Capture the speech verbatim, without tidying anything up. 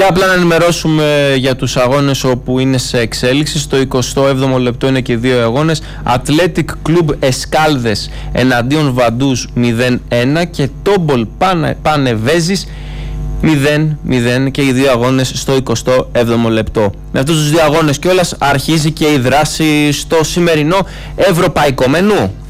Και απλά να ενημερώσουμε για τους αγώνες όπου είναι σε εξέλιξη. Στο εικοστό έβδομο λεπτό είναι και δύο αγώνες. Athletic Club Εσκάλδες εναντίον Βαντούς μηδέν ένα και Τόμπολ Πανεβέζης μηδέν μηδέν, και οι δύο αγώνες στο εικοστό έβδομο λεπτό. Με αυτούς τους δύο αγώνες κιόλας αρχίζει και η δράση στο σημερινό ευρωπαϊκό μενού.